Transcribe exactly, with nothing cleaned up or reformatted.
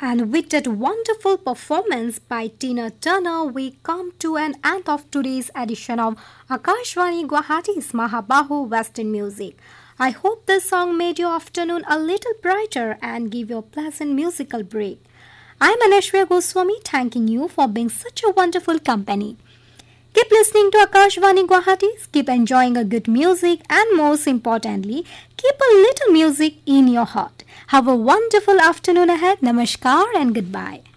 And with that wonderful performance by Tina Turner, we come to an end of today's edition of Akashvani Guwahati's Mahabahu Western Music. I hope this song made your afternoon a little brighter and give you a pleasant musical break. I'm Anashwarya Goswami, thanking you for being such a wonderful company. Keep listening to Akashvani Guwahati, keep enjoying a good music, and most importantly, keep a little music in your heart. Have a wonderful afternoon ahead. Namaskar and goodbye.